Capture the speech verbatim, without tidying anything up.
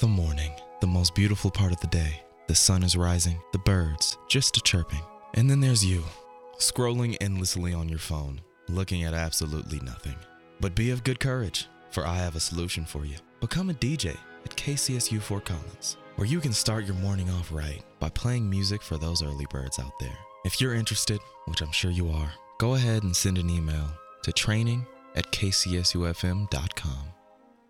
The morning, the most beautiful part of the day. The sun is rising, the birds just a chirping. And then there's you, scrolling endlessly on your phone, looking at absolutely nothing. But be of good courage, for I have a solution for you. Become a D J at K C S U Fort Collins, where you can start your morning off right by playing music for those early birds out there. If you're interested, which I'm sure you are, go ahead and send an email to training at k c s u f m dot com.